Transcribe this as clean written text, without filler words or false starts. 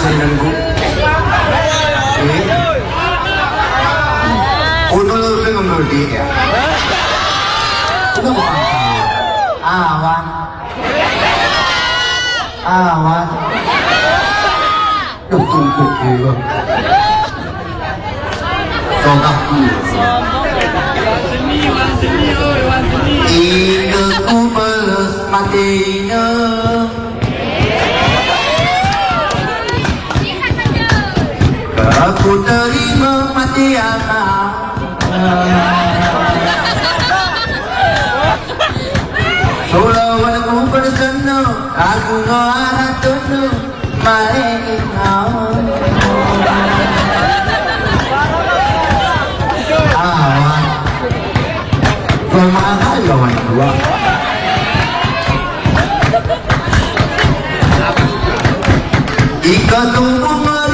senengku. Unul ngomong dia. Itu bukan awan. Awan. Tumpuk juga. Tongkatku. Hinggaku belas matinya. Aku terima mati anak. Sulawanku berseno, aku ngarah tunu, main kau. Awan, kemana lawan dua? Ika tunggu